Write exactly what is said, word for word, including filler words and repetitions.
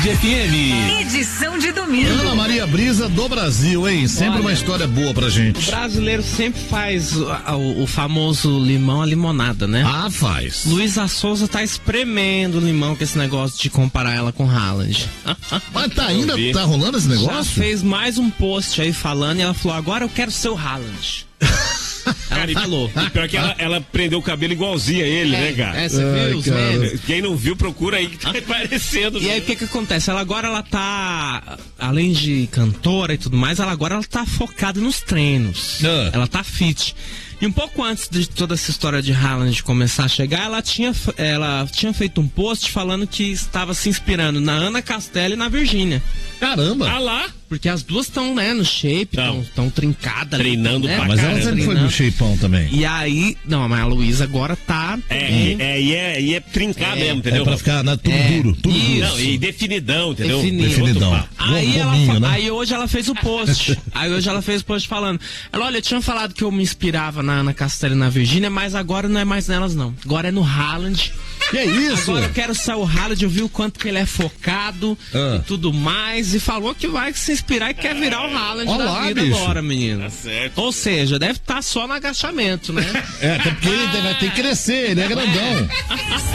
Tarde F M. Edição de domingo. Ana Maria Brisa do Brasil, hein? Sempre Olha, uma história boa pra gente. O brasileiro sempre faz o, o, o famoso limão à limonada, né? Ah, faz. Luísa Souza tá espremendo o limão com esse negócio de comparar ela com Haaland. Mas tá ainda, tá rolando esse negócio? Já fez mais um post aí falando e ela falou, agora eu quero ser o Haaland. Ela falou. E pior que ela, ela prendeu o cabelo igualzinho a ele, É, né, cara? É, você viu os memes? Quem não viu, procura aí que tá parecendo. E aí o que que acontece? Ela agora ela tá, além de cantora e tudo mais, ela agora ela tá focada nos treinos. Ah. Ela tá fit. E um pouco antes de toda essa história de Haaland começar a chegar, ela tinha, ela tinha feito um post falando que estava se inspirando na Ana Castela e na Virgínia. Caramba! Ah lá! Porque as duas estão, né, no shape, estão trincadas. Treinando né? pra Mas ela caramba. sempre foi no shapeão também. E aí, não, mas a Luísa agora tá... É, também. é, é, e é, e é trincar É, mesmo, É entendeu? pra ficar né, tudo É, duro, tudo duro. Não, e definidão, entendeu? Definido. Definidão. Outro papo. Aí, ela Gominho, fa- né? aí hoje ela fez o post. Aí hoje ela fez o post falando. Ela, olha, eu tinha falado que eu me inspirava na Ana Castela e na Virgínia, mas agora não é mais nelas, não. Agora é no Haaland. Que é isso? Agora eu quero ser o Haaland, eu vi o quanto que ele é focado Ah. e tudo mais. E falou que vai se inspirar e quer virar o Haaland Olha da lá, vida bicho. agora, menino. Tá certo. Ou seja, deve estar só no agachamento, né? É, até porque ele vai ter que crescer, ele é grandão.